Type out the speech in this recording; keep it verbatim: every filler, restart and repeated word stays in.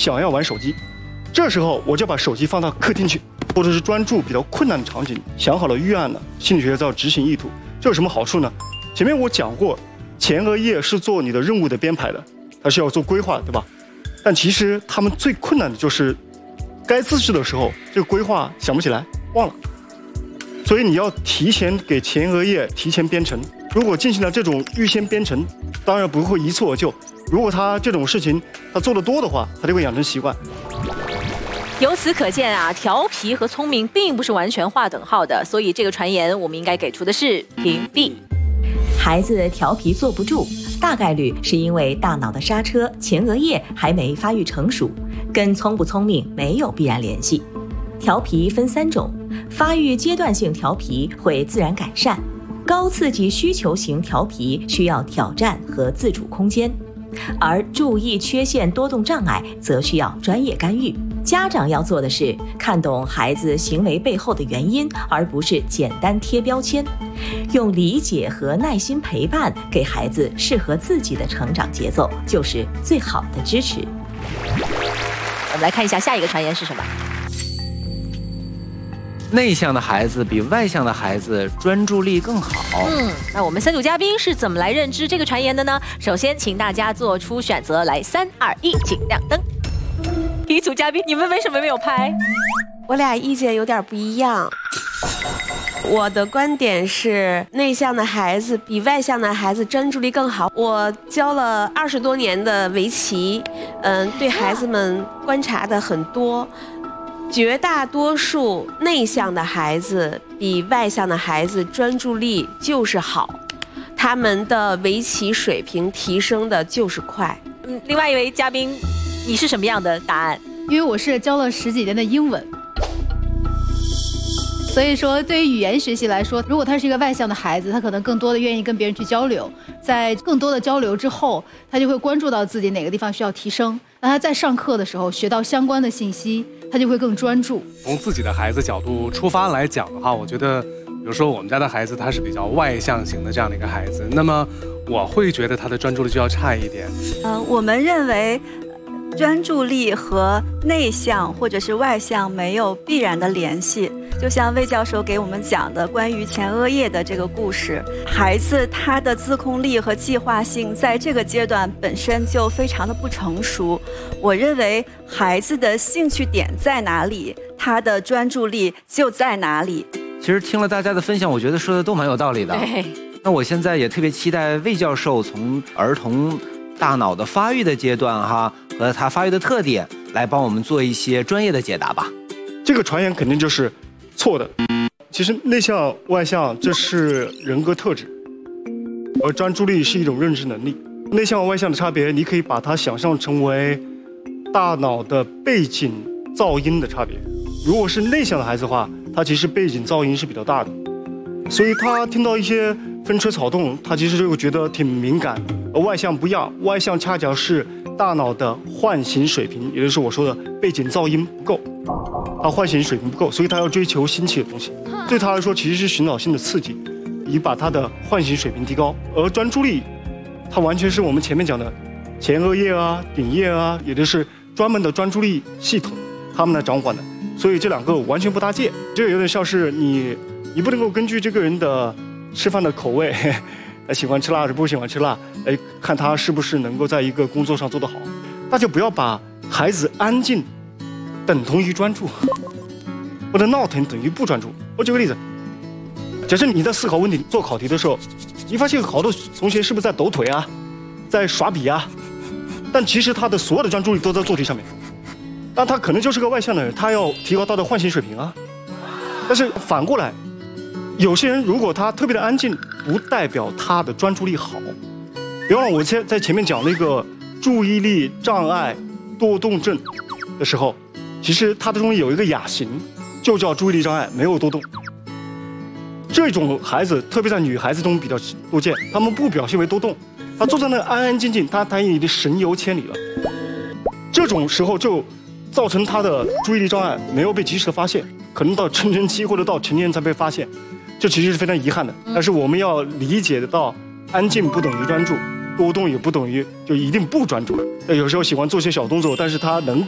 想要玩手机，这时候我就把手机放到客厅去，或者是专注比较困难的场景，想好了预案了，心理学家执行意图，这有什么好处呢？前面我讲过，前额叶是做你的任务的编排的，它是要做规划的，对吧？但其实他们最困难的就是该自制的时候，这个规划想不起来，忘了。所以你要提前给前额叶提前编程。如果进行了这种预先编程，当然不会一蹴而就。如果他这种事情他做得多的话，他就会养成习惯。 由此可见啊，调皮和聪明并不是完全划等号的，所以这个传言我们应该给出的是屏蔽。 孩子调皮坐不住，大概率是因为大脑的刹车前额叶还没发育成熟，跟聪不聪明没有必然联系。调皮分三种，发育阶段性调皮会自然改善，高刺激需求型调皮需要挑战和自主空间，而注意缺陷多动障碍则需要专业干预。家长要做的是看懂孩子行为背后的原因，而不是简单贴标签，用理解和耐心陪伴，给孩子适合自己的成长节奏，就是最好的支持。 我们来看一下下一个传言是什么。 内向的孩子比外向的孩子专注力更好。 嗯，那我们三组嘉宾是怎么来认知这个传言的呢？首先，请大家做出选择，来，三二一，请亮灯。第一组嘉宾，你们为什么没有拍？ 我俩意见有点不一样。我的观点是，内向的孩子比外向的孩子专注力更好。我教了二十多年的围棋，嗯，对孩子们观察的很多。绝大多数内向的孩子比外向的孩子专注力就是好，他们的围棋水平提升的就是快。 嗯，另外一位嘉宾，你是什么样的答案？ 因为我是教了十几年的英文，所以说对于语言学习来说，如果他是一个外向的孩子，他可能更多的愿意跟别人去交流，在更多的交流之后，他就会关注到自己哪个地方需要提升。那他在上课的时候学到相关的信息，他就会更专注。 从自己的孩子角度出发来讲的话，我觉得，比如说我们家的孩子他是比较外向型的这样的一个孩子，那么我会觉得他的专注力就要差一点。 呃，我们认为专注力和内向或者是外向没有必然的联系。就像魏教授给我们讲的关于前额叶的这个故事，孩子他的自控力和计划性在这个阶段本身就非常的不成熟。我认为孩子的兴趣点在哪里，他的专注力就在哪里。 其实听了大家的分享，我觉得说的都蛮有道理的。 对。 那我现在也特别期待魏教授从儿童大脑的发育的阶段哈和他发育的特点来帮我们做一些专业的解答吧。 这个传言肯定就是错的。其实内向外向这是人格特质，而专注力是一种认知能力。内向和外向的差别，你可以把它想象成为大脑的背景噪音的差别。如果是内向的孩子的话，他其实背景噪音是比较大的，所以他听到一些风吹草动，他其实就会觉得挺敏感。而外向不一样，外向恰恰是大脑的唤醒水平，也就是我说的背景噪音不够，他唤醒水平不够，所以他要追求新奇的东西。对他来说，其实是寻找新的刺激，以把他的唤醒水平提高。而专注力，它完全是我们前面讲的前额叶啊、顶叶啊，也就是专门的专注力系统，他们来掌管的。所以这两个完全不搭界，这有点像是你，你不能够根据这个人的吃饭的口味，喜欢吃辣还是不喜欢吃辣，来看他是不是能够在一个工作上做得好。大家不要把孩子安静等同于专注，或者闹腾等于不专注。我举个例子，假设你在思考问题、做考题的时候，你发现好多同学是不是在抖腿啊，在耍笔啊，但其实他的所有的专注力都在做题上面。但他可能就是个外向的人，他要提高他的唤醒水平啊。但是反过来，有些人如果他特别的安静，不代表他的专注力好。别忘了我在在前面讲那个注意力障碍多动症的时候，其实它中有一个亚型，就叫注意力障碍没有多动。这种孩子特别在女孩子中比较多见，他们不表现为多动，他坐在那安安静静，他他已经神游千里了。这种时候就造成他的注意力障碍没有被及时的发现，可能到成人期或者到成年才被发现，这其实是非常遗憾的。但是我们要理解得到，安静不等于专注，多动也不等于就一定不专注。有时候喜欢做些小动作，但是他能够